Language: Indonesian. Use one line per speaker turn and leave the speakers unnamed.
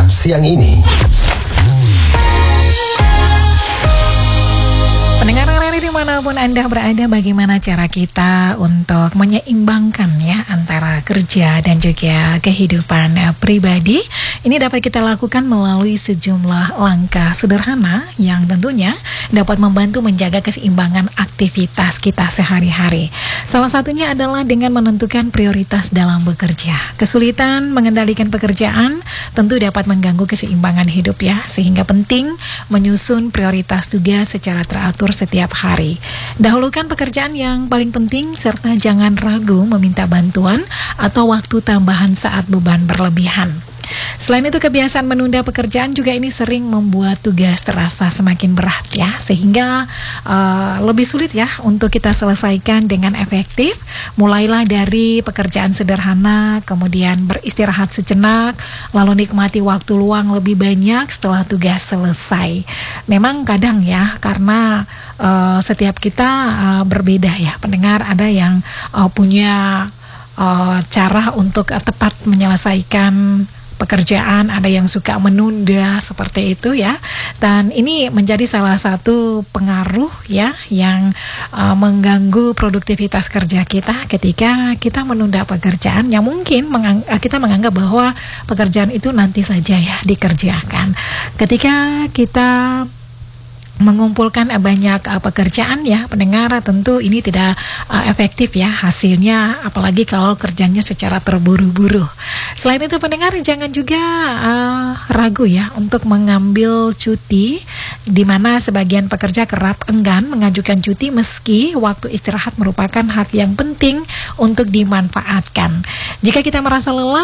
siang ini.
Pendengar radio dimanapun Anda berada, bagaimana cara kita untuk menyeimbangkan ya antara kerja dan juga kehidupan pribadi? Ini dapat kita lakukan melalui sejumlah langkah sederhana yang tentunya dapat membantu menjaga keseimbangan aktivitas kita sehari-hari. Salah satunya adalah dengan menentukan prioritas dalam bekerja. Kesulitan mengendalikan pekerjaan tentu dapat mengganggu keseimbangan hidup ya, sehingga penting menyusun prioritas tugas secara teratur setiap hari. Dahulukan pekerjaan yang paling penting serta jangan ragu meminta bantuan atau waktu tambahan saat beban berlebihan. Selain itu, kebiasaan menunda pekerjaan juga ini sering membuat tugas terasa semakin berat ya, sehingga lebih sulit ya untuk kita selesaikan dengan efektif. Mulailah dari pekerjaan sederhana, kemudian beristirahat sejenak, lalu nikmati waktu luang lebih banyak setelah tugas selesai. Memang kadang ya, karena setiap kita berbeda ya pendengar, ada yang punya cara untuk tepat menyelesaikan pekerjaan, ada yang suka menunda seperti itu ya. Dan ini menjadi salah satu pengaruh ya yang mengganggu produktivitas kerja kita ketika kita menunda pekerjaan yang mungkin kita menganggap bahwa pekerjaan itu nanti saja ya dikerjakan. Ketika kita mengumpulkan banyak pekerjaan ya pendengar, tentu ini tidak efektif ya hasilnya, apalagi kalau kerjanya secara terburu-buru. Selain itu pendengar, jangan juga ragu ya untuk mengambil cuti, di mana sebagian pekerja kerap enggan mengajukan cuti meski waktu istirahat merupakan hak yang penting untuk dimanfaatkan. Jika kita merasa lelah